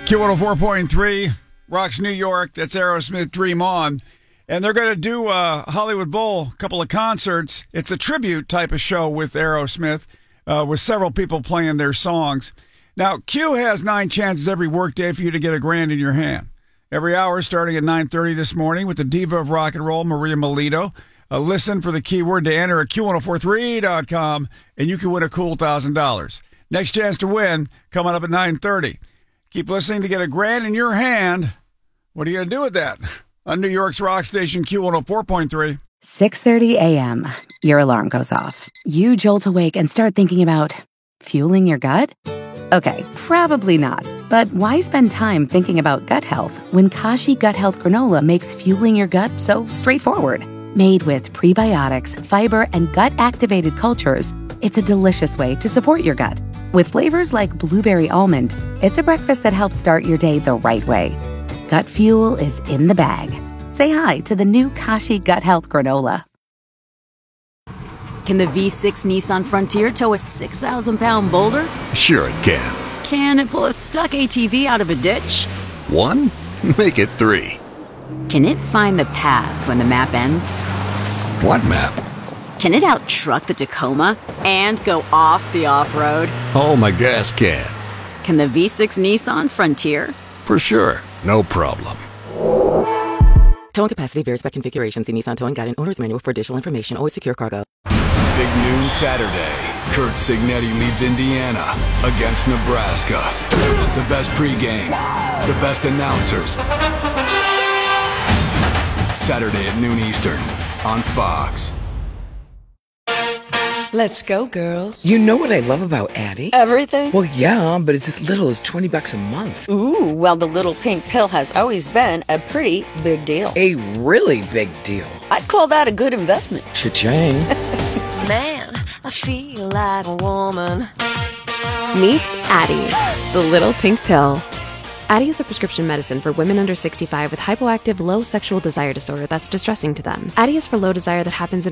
Q104.3, Rocks New York. That's Aerosmith, Dream On. And they're going to do a Hollywood Bowl, a couple of concerts. It's a tribute type of show with Aerosmith, with several people playing their songs. Now, Q has 9 chances every workday for you to get $1,000 in your hand. Every hour starting at 9:30 this morning with the diva of rock and roll, Maria Melito. Listen for the keyword to enter at Q1043.com, and you can win a cool $1,000. Next chance to win coming up at 9:30. Keep listening to get $1,000 in your hand. What are you going to do with that? On New York's rock station, Q104.3. 6:30 a.m. Your alarm goes off. You jolt awake and start thinking about fueling your gut? Okay, probably not. But why spend time thinking about gut health when Kashi Gut Health Granola makes fueling your gut so straightforward? Made with prebiotics, fiber, and gut-activated cultures, it's a delicious way to support your gut. With flavors like blueberry almond, it's a breakfast that helps start your day the right way. Gut fuel is in the bag. Say hi to the new Kashi Gut Health Granola. Can the V6 Nissan Frontier tow a 6,000-pound boulder? Sure it can. Can it pull a stuck ATV out of a ditch? 1? Make it 3. Can it find the path when the map ends? What map? Can it out-truck the Tacoma and go off the off-road? Oh, my gas can. Can the V6 Nissan Frontier? For sure. No problem. Towing capacity varies by configuration. See Nissan Towing Guide and Owner's Manual for additional information. Always secure cargo. Big noon Saturday. Kurt Signetti leads Indiana against Nebraska. The best pregame. The best announcers. Saturday at noon Eastern on Fox. Let's go, girls. You know what I love about Addie? Everything? Well, yeah, but it's as little as $20 a month. Ooh, well, the little pink pill has always been a pretty big deal. A really big deal. I'd call that a good investment. Cha-ching. Man, I feel like a woman. Meet Addie, the little pink pill. Addie is a prescription medicine for women under 65 with hypoactive low sexual desire disorder that's distressing to them. Addie is for low desire that happens in